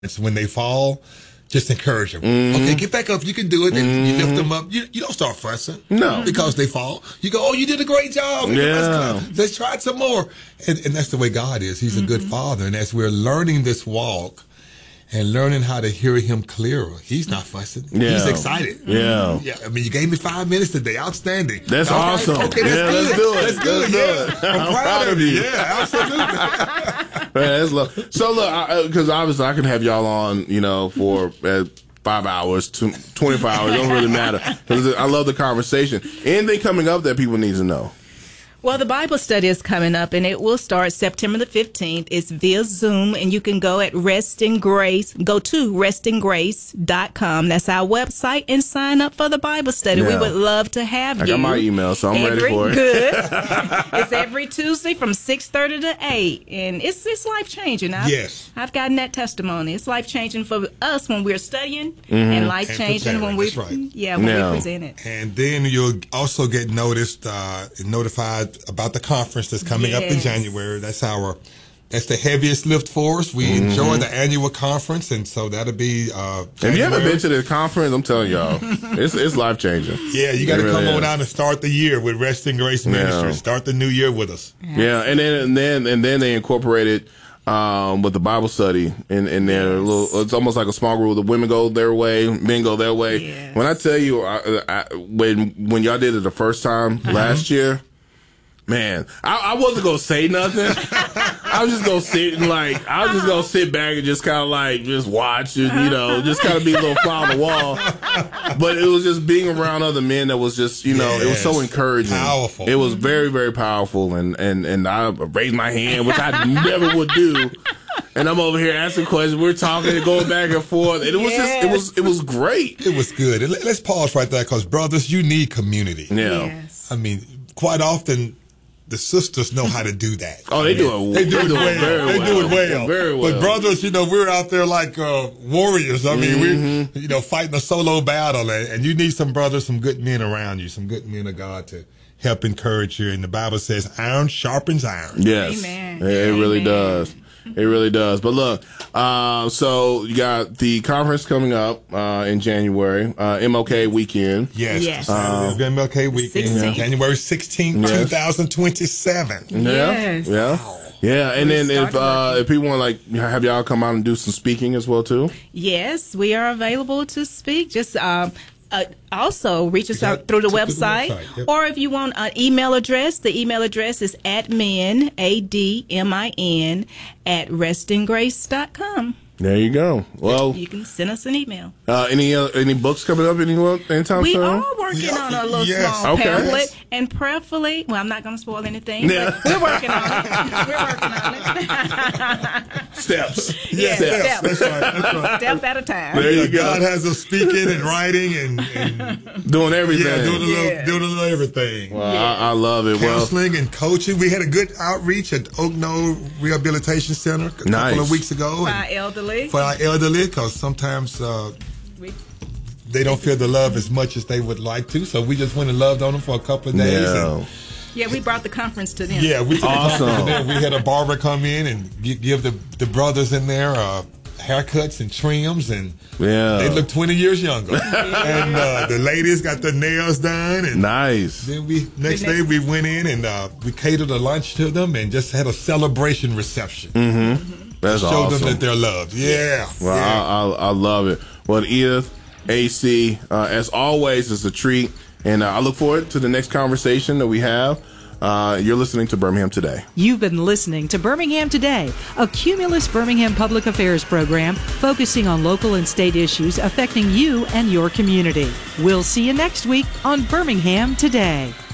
It's when they fall, just encourage them. Okay, get back up. You can do it. And you lift them up. You don't start fussing. No. Because they fall. You go, oh, you did a great job. Let's try it some more. And that's the way God is. He's a good father. And as we're learning this walk and learning how to hear him clearer, he's not fussing. Yeah. He's excited. Yeah. I mean, you gave me 5 minutes today. Outstanding. That's awesome. Okay, let's do it. Let's do it. I'm proud of you. Yeah, absolutely. Man, so look, because obviously I can have y'all on, for 5 hours, 24 hours. It don't really matter. 'Cause I love the conversation. Anything coming up that people need to know? Well, the Bible study is coming up, and it will start September the 15th. It's via Zoom, and you can go at Rest in Grace. Go to restinggrace.com. That's our website, and sign up for the Bible study. Yeah. We would love to have you. I got my email, so I'm ready for it. Good. It's every Tuesday from 6:30 to 8, and it's life-changing. Yes. I've gotten that testimony. It's life-changing for us when we're studying, and life-changing when we present it. And then you'll also get notified about the conference that's coming up in January. That's the heaviest lift for us. We enjoy the annual conference, and so that'll be January. If you haven't been to this conference, I'm telling y'all, it's life changing. Yeah, you got to come on out and start the year with Rest in Grace Ministry. Start the new year with us. Yeah, and then they incorporated with the Bible study in there. It's almost like a small group. The women go their way, men go their way. Yes. When I tell you, when y'all did it the first time last year. Man, I wasn't gonna say nothing. I was just gonna sit back and just kind of just watch and just kind of be a little fly on the wall. But it was just being around other men that was just it was so encouraging. Powerful. It was very, very powerful, and I raised my hand, which I never would do. And I'm over here asking questions. We're talking and going back and forth. And it was it was great. It was good. And let's pause right there, because brothers, you need community. Yeah. Yes. I mean, quite often the sisters know how to do that. Oh, they do it. They do it well. Very They do it well. Very well. But brothers, we're out there like warriors. I mean, we're fighting a solo battle, and you need some brothers, some good men around you, some good men of God to help encourage you. And the Bible says, "Iron sharpens iron." Yes, Amen. It really does. It really does. But look, so you got the conference coming up in January, MLK weekend. Yes. MLK weekend, January 16th, 2027. Yes. Yeah. And then if people want to have y'all come out and do some speaking as well too. Yes, we are available to speak. Just also reach us out through the website. Yep. Or if you want an email address, the email address is admin, ADMIN, @restinggrace.com. There you go. Well, you can send us an email. Any books coming up anytime We soon? are working on a little small pamphlet, and prayerfully, well, I'm not going to spoil anything, but we're working on it. Steps. Yeah, steps. That's right. Step at a time. There you go. God has us speaking and writing and doing everything. Yeah, doing a little everything. Well, I love it. Counseling and coaching. We had a good outreach at Oak Knoll Rehabilitation Center a couple of weeks ago. For our elderly, because sometimes they don't feel the love as much as they would like to. So we just went and loved on them for a couple of days. Yeah, we brought the conference to them. Yeah, we took the conference to them. We had a barber come in and give the brothers in there haircuts and trims, and they look 20 years younger. And the ladies got their nails done. And nice. Then next day we went in and we catered a lunch to them and just had a celebration reception. That's show awesome. them that they're loved. Yeah. Well, I love it. Well, Edith, AC, as always, it's a treat. And I look forward to the next conversation that we have. You're listening to Birmingham Today. You've been listening to Birmingham Today, a Cumulus Birmingham public affairs program focusing on local and state issues affecting you and your community. We'll see you next week on Birmingham Today.